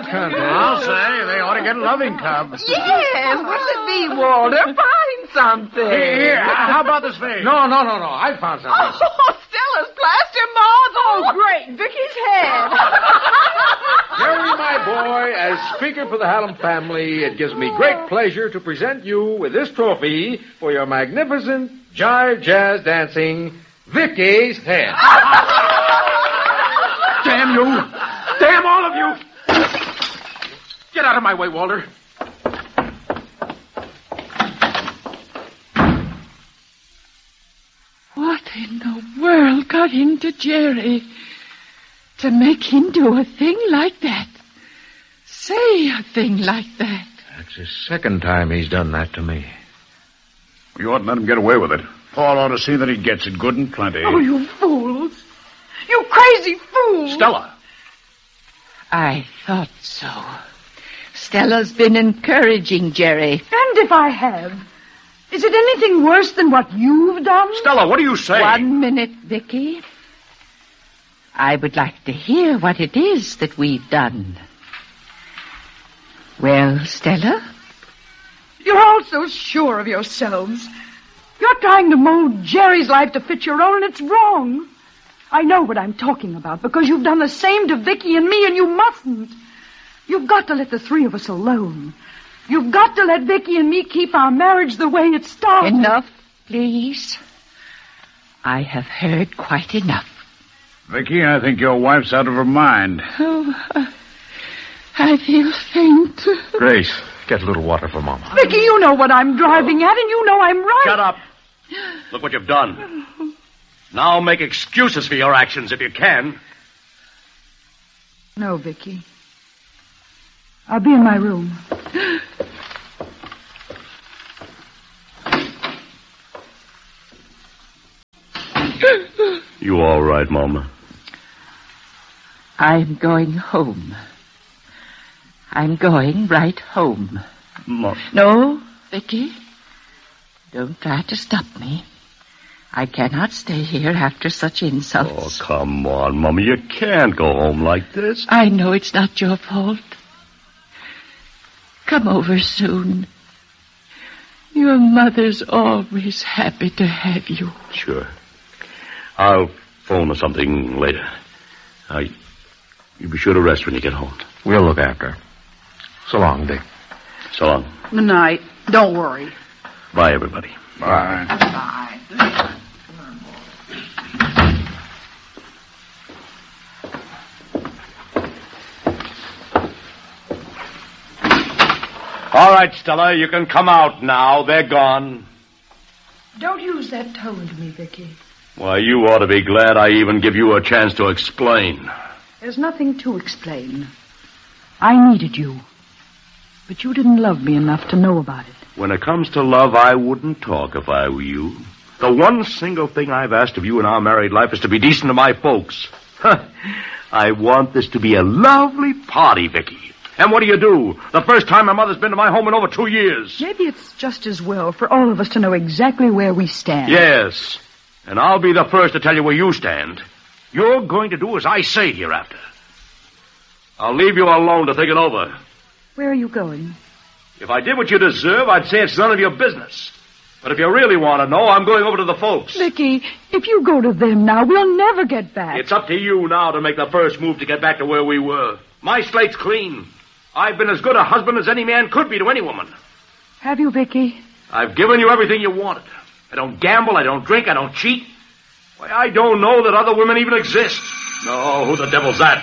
can't they? I'll say they ought to get a loving cub. Yes, what'll it be, Walter? Find something. Here, how about this vase? No. I found something. Oh, Stella's plaster moth. Oh, great. Vicky's head. Jerry, my boy, as Speaker for the Hallam family, it gives me great pleasure to present you with this trophy for your magnificent jive jazz dancing, Vicky's head. Damn you! Damn all of you! Get out of my way, Walter. What in the world got into Jerry to make him do a thing like that? Say a thing like that. That's the second time he's done that to me. You oughtn't let him get away with it. Paul ought to see that he gets it good and plenty. Oh, you fools. You crazy fools. Stella. I thought so. Stella's been encouraging Jerry. And if I have, is it anything worse than what you've done? Stella, what are you saying? 1 minute, Vicky. I would like to hear what it is that we've done. Well, Stella? You're all so sure of yourselves. You're trying to mold Jerry's life to fit your own, and it's wrong. I know what I'm talking about, because you've done the same to Vicky and me, and you mustn't. You've got to let the three of us alone. You've got to let Vicky and me keep our marriage the way it started. Enough, please. I have heard quite enough. Vicky, I think your wife's out of her mind. Oh, I feel faint. Grace, get a little water for Mama. Vicky, you know what I'm driving at, and you know I'm right. Shut up. Look what you've done. Now make excuses for your actions if you can. No, Vicky. I'll be in my room. You all right, Mama? I'm going home. I'm going right home. No, Vicky. Don't try to stop me. I cannot stay here after such insults. Oh, come on, Mama. You can't go home like this. I know it's not your fault. Come over soon. Your mother's always happy to have you. Sure. I'll phone or something later. You be sure to rest when you get home. We'll look after her. So long, Dick. So long. Good night. Don't worry. Bye, everybody. Bye. Bye. All right, Stella, you can come out now. They're gone. Don't use that tone to me, Vicky. Why, you ought to be glad I even give you a chance to explain. There's nothing to explain. I needed you. But you didn't love me enough to know about it. When it comes to love, I wouldn't talk if I were you. The one single thing I've asked of you in our married life is to be decent to my folks. I want this to be a lovely party, Vicky. And what do? The first time my mother's been to my home in over 2 years. Maybe it's just as well for all of us to know exactly where we stand. Yes. And I'll be the first to tell you where you stand. You're going to do as I say hereafter. I'll leave you alone to think it over. Where are you going? If I did what you deserve, I'd say it's none of your business. But if you really want to know, I'm going over to the folks. Vicky, if you go to them now, we'll never get back. It's up to you now to make the first move to get back to where we were. My slate's clean. I've been as good a husband as any man could be to any woman. Have you, Vicky? I've given you everything you wanted. I don't gamble, I don't drink, I don't cheat. Why, I don't know that other women even exist. No, who the devil's that?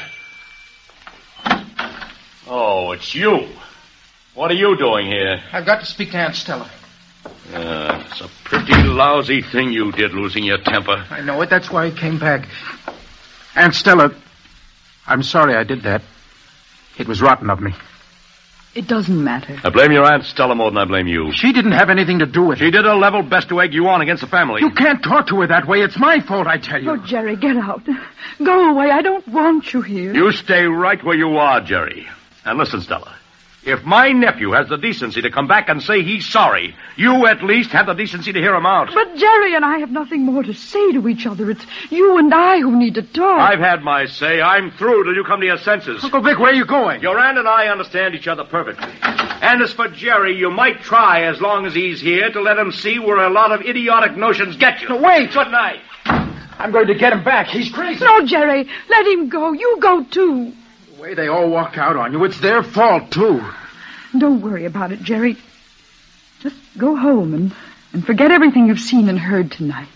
Oh, it's you. What are you doing here? I've got to speak to Aunt Stella. It's a pretty lousy thing you did, losing your temper. I know it. That's why I came back. Aunt Stella, I'm sorry I did that. It was rotten of me. It doesn't matter. I blame your Aunt Stella more than I blame you. She didn't have anything to do with it. She did her level best to egg you on against the family. You can't talk to her that way. It's my fault, I tell you. Oh, Jerry, get out. Go away. I don't want you here. You stay right where you are, Jerry. And listen, Stella. If my nephew has the decency to come back and say he's sorry, you at least have the decency to hear him out. But Jerry and I have nothing more to say to each other. It's you and I who need to talk. I've had my say. I'm through till you come to your senses. Uncle Vic, where are you going? Your aunt and I understand each other perfectly. And as for Jerry, you might try, as long as he's here, to let him see where a lot of idiotic notions get you. No, wait! Good night. I'm going to get him back. He's crazy. No, Jerry, let him go. You go, too. The way they all walk out on you, it's their fault, too. Don't worry about it, Jerry. Just go home and forget everything you've seen and heard tonight.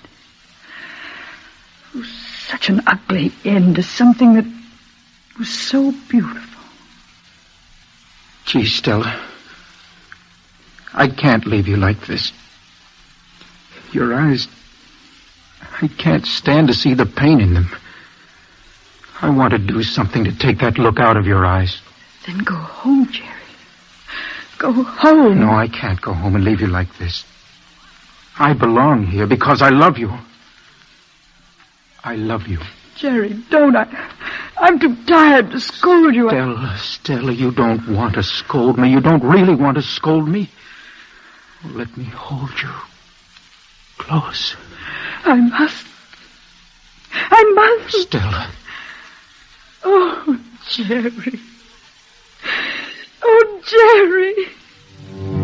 It was such an ugly end to something that was so beautiful. Gee, Stella, I can't leave you like this. Your eyes, I can't stand to see the pain in them. I want to do something to take that look out of your eyes. Then go home, Jerry. Go home. No, I can't go home and leave you like this. I belong here because I love you. I love you. Jerry, don't. I'm too tired to scold you. Stella, you don't want to scold me. You don't really want to scold me. Let me hold you close. I must. Stella. Oh, Jerry. Oh, Jerry.